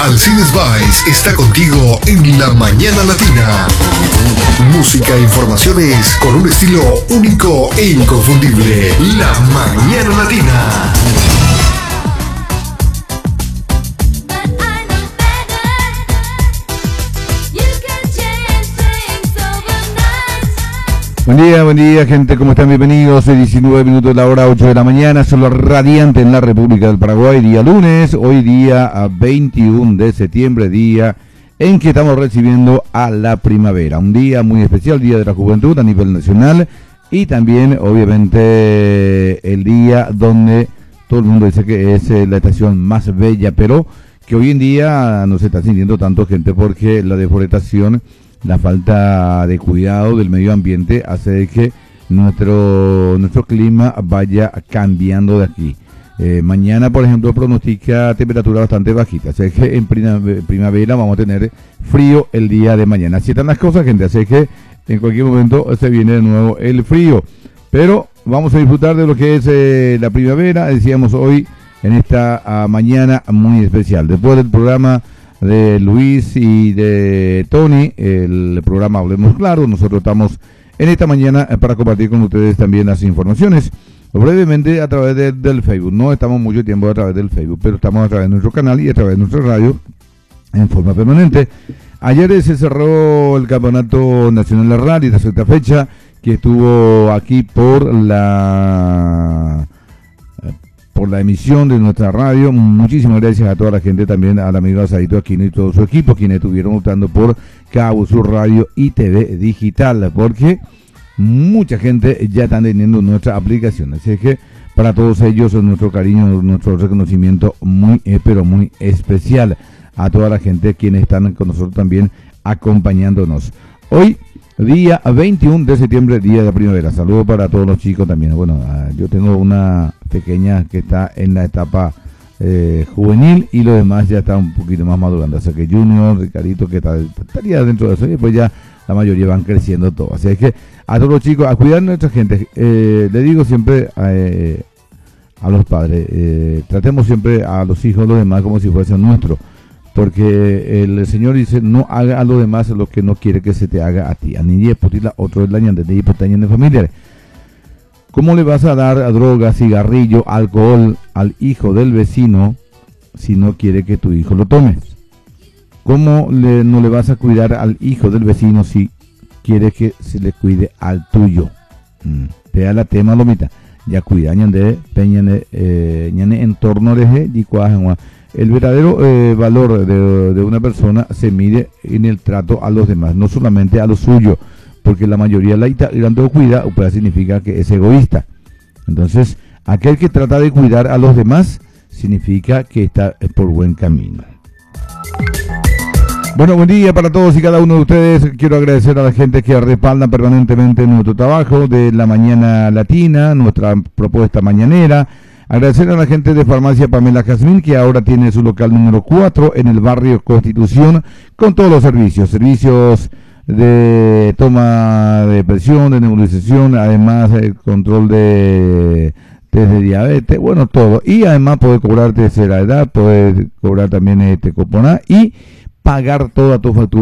Alcides Baez está contigo en La Mañana Latina. Música e informaciones con un estilo único e inconfundible. La Mañana Latina. Buen día gente, ¿cómo están? Bienvenidos, 19 minutos de la hora, 8 de la mañana, solo radiante en la República del Paraguay, día lunes, hoy día 21 de septiembre, día en que estamos recibiendo a la primavera, un día muy especial, Día de la Juventud a nivel nacional y también obviamente el día donde todo el mundo dice que es la estación más bella, pero que hoy en día no se está sintiendo tanto gente porque la deforestación, la falta de cuidado del medio ambiente hace de que nuestro clima vaya cambiando de aquí. Mañana, por ejemplo, pronostica temperatura bastante bajita, así que en primavera vamos a tener frío el día de mañana. Así están las cosas, gente, así que en cualquier momento se viene de nuevo el frío. Pero vamos a disfrutar de lo que es la primavera, decíamos hoy, en esta mañana muy especial. Después del programa de Luis y de Tony, el programa Hablemos Claro, nosotros estamos en esta mañana para compartir con ustedes también las informaciones, brevemente a través del Facebook. No estamos mucho tiempo a través del Facebook, pero estamos a través de nuestro canal y a través de nuestra radio en forma permanente. Ayer se cerró el Campeonato Nacional de Rally, la sexta fecha, que estuvo aquí por la emisión de nuestra radio. Muchísimas gracias a toda la gente, también al amigo Asadito Aquino y todo su equipo, quienes estuvieron optando por Cabo Sur Radio y TV Digital, porque mucha gente ya está teniendo nuestra aplicación, así que para todos ellos nuestro cariño, nuestro reconocimiento muy, pero muy especial a toda la gente quienes están con nosotros también acompañándonos. Hoy día 21 de septiembre, día de la primavera. Saludos para todos los chicos también. Bueno, yo tengo una pequeña que está en la etapa juvenil y los demás ya están un poquito más madurando. O sea que Junior, Ricardito, que estaría dentro de eso, y después ya la mayoría van creciendo todo. Así es que a todos los chicos, a cuidar a nuestra gente. Le digo siempre a los padres, tratemos siempre a los hijos, los demás, como si fuesen nuestros. Porque el Señor dice, no haga a los demás lo que no quiere que se te haga a ti. A niña potila, otro es la ñande de hipotaña familiares. ¿Cómo le vas a dar droga, cigarrillo, alcohol al hijo del vecino si no quiere que tu hijo lo tome? ¿Cómo no le vas a cuidar al hijo del vecino si quiere que se le cuide al tuyo? Vea la tema lomita. Ya cuida ñande, peñane, ñane en torno de y cuajan. El verdadero valor de una persona se mide en el trato a los demás, no solamente a lo suyo, porque la mayoría la cuida, pues significa que es egoísta. Entonces, aquel que trata de cuidar a los demás significa que está por buen camino. Bueno, buen día para todos y cada uno de ustedes. Quiero agradecer a la gente que respalda permanentemente nuestro trabajo de la Mañana Latina, nuestra propuesta mañanera. Agradecer a la gente de Farmacia Pamela Jazmín, que ahora tiene su local número 4 en el barrio Constitución, con todos los servicios de toma de presión, de nebulización, además el control de test de diabetes, bueno, todo. Y además poder cobrar tercera edad, poder cobrar también Coponá y pagar toda tu factura